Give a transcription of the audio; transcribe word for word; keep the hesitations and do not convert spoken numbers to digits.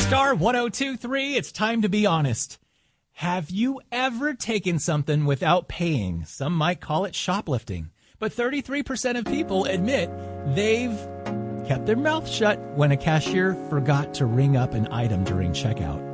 Star one oh two point three, it's time to be honest. Have you ever taken something without paying? Some might call it shoplifting. But thirty-three percent of people admit they've kept their mouth shut when a cashier forgot to ring up an item during checkout.